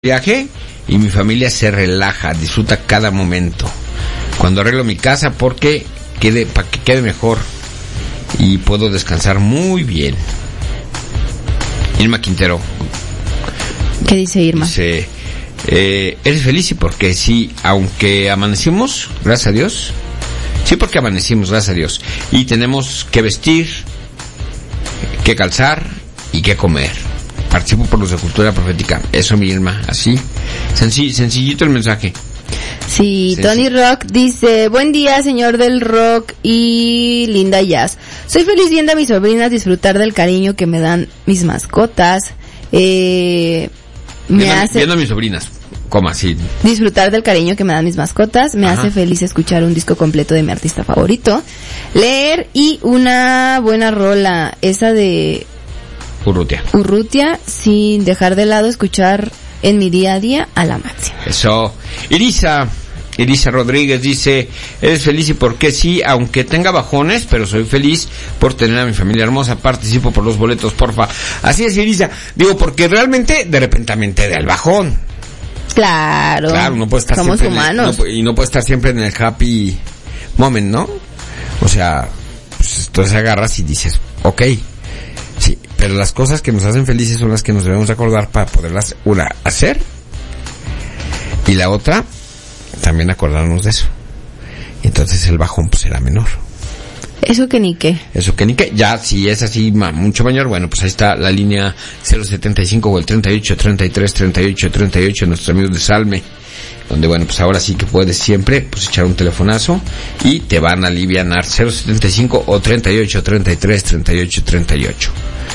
viaje y mi familia se relaja, disfruta cada momento. Cuando arreglo mi casa porque para que quede mejor y puedo descansar muy bien. Irma Quintero. ¿Qué dice Irma? Dice, eres feliz y porque sí, aunque amanecimos, gracias a Dios. Sí, porque amanecimos, gracias a Dios. Y tenemos que vestir, que calzar y que comer. Participo por los de Cultura Profética. Eso, mi Irma, así. Sencillito el mensaje. Sí, Tony Rock dice, buen día, señor del rock y linda jazz. Soy feliz viendo a mis sobrinas disfrutar del cariño que me dan mis mascotas. Viendo a mis sobrinas, sí. Disfrutar del cariño que me dan mis mascotas. Me hace feliz escuchar un disco completo de mi artista favorito. Leer y una buena rola, esa de Urrutia, sin dejar de lado escuchar en mi día a día a la máxima. Eso. Irisa Rodríguez dice, eres feliz y por qué sí, aunque tenga bajones, pero soy feliz por tener a mi familia hermosa, participo por los boletos, porfa. Así es, Irisa. Digo, porque realmente de repente da el bajón. Claro, no puede estar somos humanos. No puede estar siempre en el happy moment, ¿no? O sea, pues entonces agarras y dices, okay. Sí, pero las cosas que nos hacen felices son las que nos debemos acordar para poderlas, una, hacer, y la otra, también acordarnos de eso. Entonces el bajón pues será menor. Eso que ni qué. Ya, si es así mucho mayor, bueno, pues ahí está la línea 075 o el 38 33 38 38, nuestros amigos de Salme, donde bueno, pues ahora sí que puedes siempre pues echar un telefonazo y te van a alivianar. 075 o 38 33 38 38.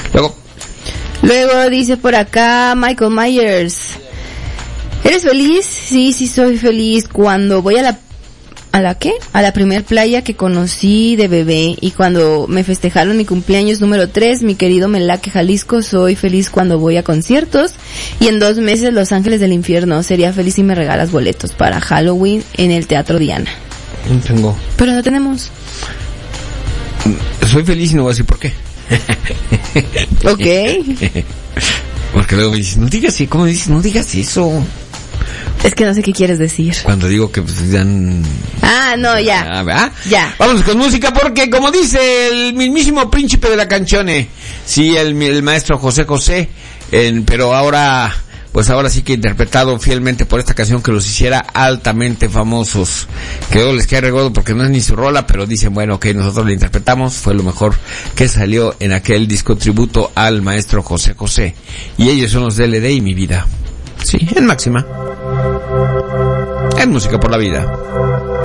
Luego dice por acá Michael Myers, ¿eres feliz? Sí, soy feliz cuando voy a la primer playa que conocí de bebé y cuando me festejaron mi cumpleaños número 3, mi querido Melaque, Jalisco. Soy feliz cuando voy a conciertos y en 2 meses Los Ángeles del Infierno. Sería feliz si me regalas boletos para Halloween en el Teatro Diana. No tengo. Pero no tenemos. Soy feliz y no voy a decir por qué. Ok. Porque luego me dices, no digas así, ¿cómo dices? No digas eso. Es que no sé qué quieres decir. Cuando digo que pues dan... no, ya. ¿Verdad? Ya. Vámonos con música porque, como dice el mismísimo príncipe de la canzone, sí, el maestro José José, pero ahora sí que interpretado fielmente por esta canción que los hiciera altamente famosos. Que luego les cae regodo porque no es ni su rola, pero dicen, bueno, ok, nosotros la interpretamos, fue lo mejor que salió en aquel disco tributo al maestro José José. Y ellos son los DLD y Mi Vida. Sí, en máxima. En Música por la Vida.